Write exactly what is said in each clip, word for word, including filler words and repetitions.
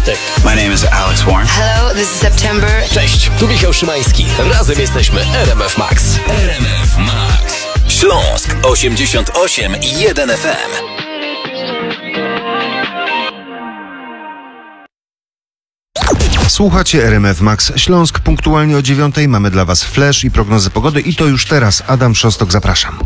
Wojtek. My name is Alex Warren. Hello, this is September. Cześć, tu Michał Szymański. Razem jesteśmy R M F Max. R M F Max. Śląsk osiemdziesiąt osiem i jeden F M. Słuchacie R M F Max Śląsk. Punktualnie o dziewiątej mamy dla Was flash i prognozę pogody i to już teraz. Adam Szostok, zapraszam.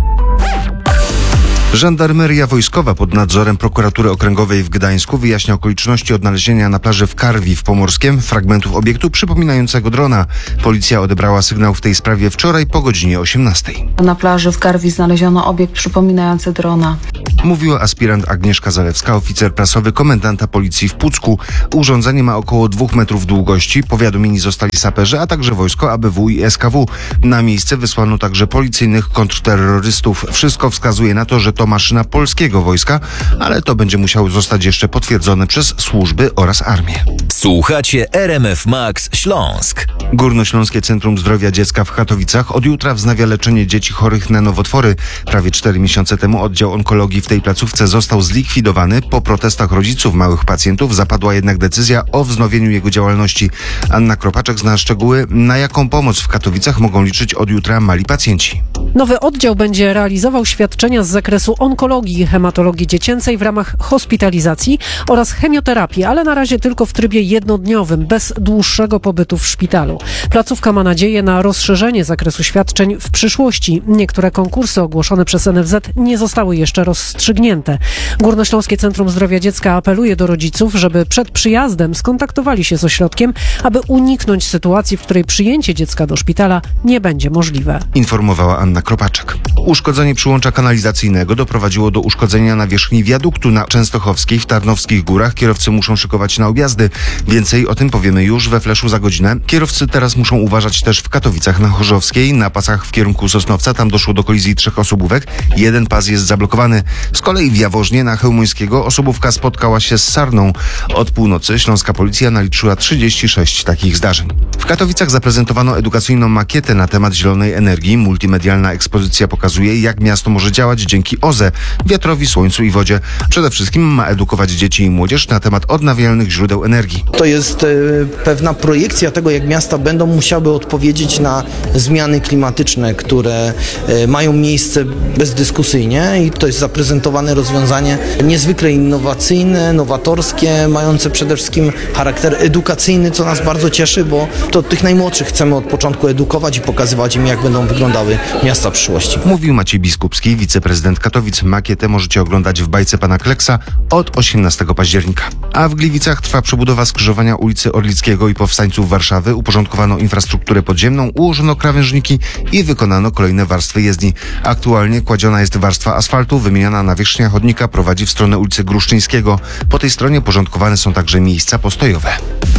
Żandarmeria Wojskowa pod nadzorem Prokuratury Okręgowej w Gdańsku wyjaśnia okoliczności odnalezienia na plaży w Karwi w Pomorskiem fragmentów obiektu przypominającego drona. Policja odebrała sygnał w tej sprawie wczoraj po godzinie osiemnastej. Na plaży w Karwi znaleziono obiekt przypominający drona. Mówiła aspirant Agnieszka Zalewska, oficer prasowy komendanta policji w Pucku. Urządzenie ma około dwóch metrów długości. Powiadomieni zostali saperzy, a także wojsko, A B W i S K W. Na miejsce wysłano także policyjnych kontrterrorystów. Wszystko wskazuje na to, że to maszyna polskiego wojska, ale to będzie musiało zostać jeszcze potwierdzone przez służby oraz armię. Słuchacie R M F Max Śląsk. Górnośląskie Centrum Zdrowia Dziecka w Katowicach od jutra wznawia leczenie dzieci chorych na nowotwory. Prawie cztery miesiące temu oddział onkologii w tej placówce został zlikwidowany. Po protestach rodziców małych pacjentów zapadła jednak decyzja o wznowieniu jego działalności. Anna Kropaczek zna szczegóły, na jaką pomoc w Katowicach mogą liczyć od jutra mali pacjenci. Nowy oddział będzie realizował świadczenia z zakresu onkologii, hematologii dziecięcej w ramach hospitalizacji oraz chemioterapii, ale na razie tylko w trybie jednodniowym, bez dłuższego pobytu w szpitalu. Placówka ma nadzieję na rozszerzenie zakresu świadczeń w przyszłości. Niektóre konkursy ogłoszone przez N F Z nie zostały jeszcze rozstrzygnięte. Górnośląskie Centrum Zdrowia Dziecka apeluje do rodziców, żeby przed przyjazdem skontaktowali się z ośrodkiem, aby uniknąć sytuacji, w której przyjęcie dziecka do szpitala nie będzie możliwe. Informowała Anna Kropaczek. Uszkodzenie przyłącza kanalizacyjnego doprowadziło do uszkodzenia nawierzchni wiaduktu na Częstochowskiej w Tarnowskich Górach. Kierowcy muszą szykować na objazdy. Więcej o tym powiemy już we fleszu za godzinę. Kierowcy teraz muszą uważać też w Katowicach na Chorzowskiej, na pasach w kierunku Sosnowca. Tam doszło do kolizji trzech osobówek. Jeden pas jest zablokowany. Z kolei w Jaworznie na Chełmońskiego osobówka spotkała się z sarną. Od północy śląska policja naliczyła trzydzieści sześć takich zdarzeń. W Katowicach zaprezentowano edukacyjną makietę na temat zielonej energii. Multimedialna ekspozycja pokazuje, jak miasto może działać dzięki O Z E, wiatrowi, słońcu i wodzie. Przede wszystkim ma edukować dzieci i młodzież na temat odnawialnych źródeł energii. To jest e, pewna projekcja tego, jak miasta będą musiały odpowiedzieć na zmiany klimatyczne, które e, mają miejsce bezdyskusyjnie i to jest zaprezentowane rozwiązanie niezwykle innowacyjne, nowatorskie, mające przede wszystkim charakter edukacyjny, co nas bardzo cieszy, bo to tych najmłodszych chcemy od początku edukować i pokazywać im, jak będą wyglądały miasta przyszłości. Mówił Maciej Biskupski, wiceprezydent Katowic. Makietę możecie oglądać w bajce pana Kleksa od osiemnastego października. A w Gliwicach trwa przebudowa skrzyżowania ulicy Orlickiego i Powstańców Warszawy. Uporządkowano infrastrukturę podziemną, ułożono krawężniki i wykonano kolejne warstwy jezdni. Aktualnie kładziona jest warstwa asfaltu, wymieniana nawierzchnia chodnika prowadzi w stronę ulicy Gruszczyńskiego. Po tej stronie porządkowane są także miejsca postojowe.